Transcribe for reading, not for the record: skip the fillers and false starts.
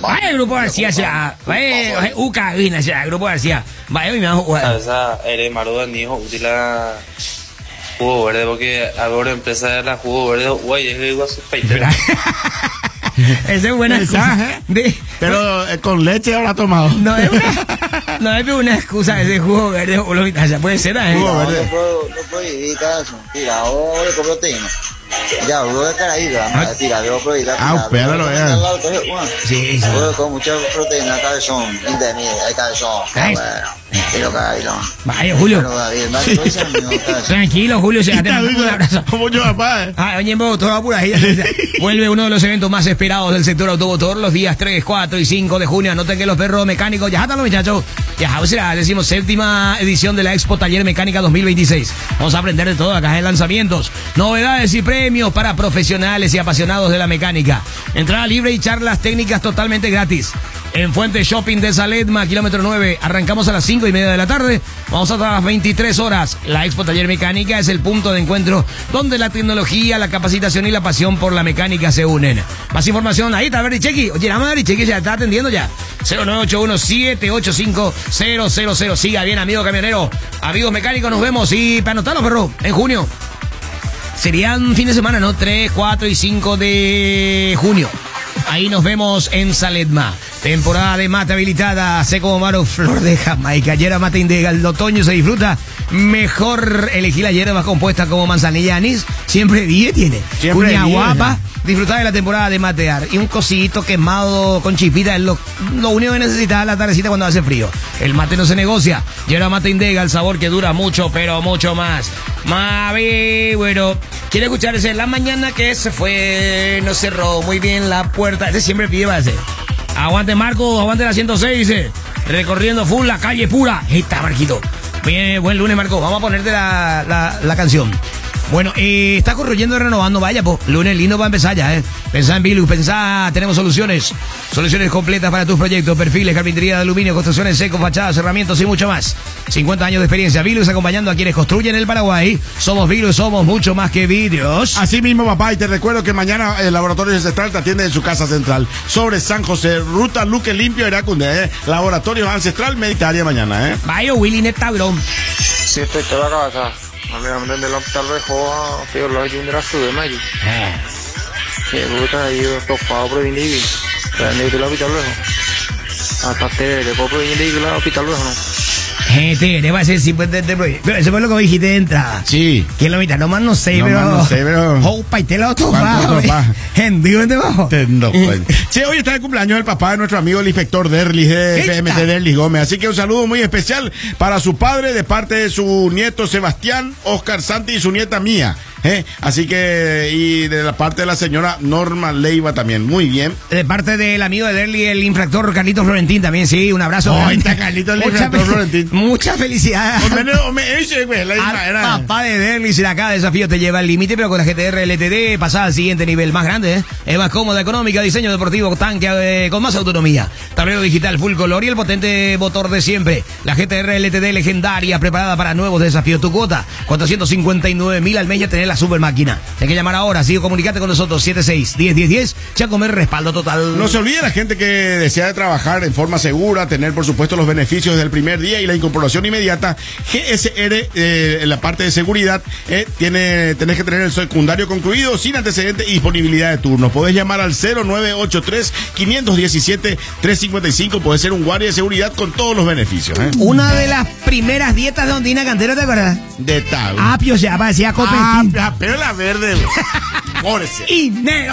Vaya Grupo García será. Vaya Uca Guina será Grupo García. Vaya mi mano. Esa eres maruda ni hijo útil a jugo verde porque ahora empresa de la jugo verde güey es igual su peite. Esa es buena excusa. Pero con leche habrá tomado. No es una excusa ese jugo verde o lo puede ser, Jugo verde. No puedo evitar eso. Tira, ahora con proteína. Ya, luego de caraída, tira, yo puedo evitar. Pero lo vean. Sí. Con mucha proteína, cabezón, hay cabezón. Pero cabezón. Vaya, Julio. Tranquilo, Julio, se te mando un abrazo. Como yo, papá. Oye, todo por ahí. Vuelve uno de los eventos más esperados del sector automotor los días 3, 4 y 5 de junio. Anoten que los perros mecánicos, ya están los muchachos. Ya será, decimos, séptima edición de la Expo Taller Mecánica 2026. Vamos a aprender de todo acá en lanzamientos, novedades y premios para profesionales y apasionados de la mecánica. Entrada libre y charlas técnicas totalmente gratis. En Fuente Shopping de Saledma, kilómetro 9. Arrancamos a las 5:30 de la tarde. Vamos hasta las 23 horas. La Expo Taller Mecánica es el punto de encuentro donde la tecnología, la capacitación y la pasión por la mecánica se unen. Más información, ahí está Barichequi. Oye, la Barichequi ya está atendiendo ya. 0981-785-000. Siga bien, amigo camionero. Amigos mecánicos, nos vemos. Y para anotarlo, perro, en junio. Serían fin de semana, ¿no? 3, 4 y 5 de junio. Ahí nos vemos en Saledma. Temporada de mate habilitada, seco como maro, flor de Jamaica, hierba mate indega. El otoño se disfruta. Mejor elegir la hierba compuesta como manzanilla anís. Siempre 10 tiene. Cuña guapa. Disfrutar de la temporada de matear. Y un cosito quemado con chipita es lo único que necesitas la tardecita cuando hace frío. El mate no se negocia. Hierba mate indega, el sabor que dura mucho, pero mucho más. Bueno, quiere escuchar ese la mañana que se fue, no cerró muy bien la puerta. Ese siempre pide ese. Aguante Marco, aguante la 106, dice. Recorriendo full la calle pura. Ahí está, Marquito. Bien, buen lunes, Marco. Vamos a ponerte la canción. Bueno, está corroyendo y renovando, vaya, pues, lunes lindo para empezar ya, Pensá en Bilus, tenemos soluciones completas para tus proyectos, perfiles, carpintería de aluminio, construcciones secos, fachadas, cerramientos y mucho más. 50 años de experiencia, Bilus acompañando a quienes construyen el Paraguay. Somos Bilus, somos mucho más que vidrios. Así mismo, papá, y te recuerdo que mañana el Laboratorio Ancestral te atiende en su casa central, sobre San José, ruta Luque Limpio, Heracunde, Laboratorio Ancestral, meditaria mañana, Vaya, Willy, neta, bro. Sí, te va a acabar. A mí me del hospital Rejo, pero lo hay de la sube mayo. Que gusta ahí topado por el individuo. Pero en el hospital Rejo. Hasta te puedo provenir del hospital Rejo, ¿no? Te va a ser 50 pero eso fue lo que dijiste de entrada. Sí. Que lo mitad nomás no sé, pero. Opa, y te lo topado. Hendido de bajo. Sí, hoy está el cumpleaños del papá de nuestro amigo el inspector Derlis de PMT Derlis Gómez. Así que un saludo muy especial para su padre de parte de su nieto Sebastián, Oscar Santi y su nieta Mía. Así que, y de la parte de la señora Norma Leiva también, muy bien. De parte del amigo de Derli, el infractor Carlitos Florentín también, sí, un abrazo. Está Carlitos el infractor Florentín. Mucha felicidad. Al papá de Derli, si cada desafío te lleva al límite, pero con la GTR LTD pasada al siguiente nivel, más grande, es más cómoda, económica, diseño deportivo, tanque con más autonomía, tablero digital full color y el potente motor de siempre. La GTR LTD legendaria, preparada para nuevos desafíos. Tu cuota, 459.000 al mes, ya tenés la super máquina. Hay que llamar ahora, así comunicate con nosotros, 76-10-10-10, Chacomer, respaldo total. No se olvide la gente que desea de trabajar en forma segura, tener por supuesto los beneficios del primer día y la incorporación inmediata. GSR, en la parte de seguridad, tenés que tener el secundario concluido, sin antecedentes y disponibilidad de turnos. Podés llamar al 0983-517-355, podés ser un guardia de seguridad con todos los beneficios. Una de las primeras dietas de Ondina Cantero, ¿te acuerdas? De tal. Apio, se parecía Copetín. Pero la verde. Y negro.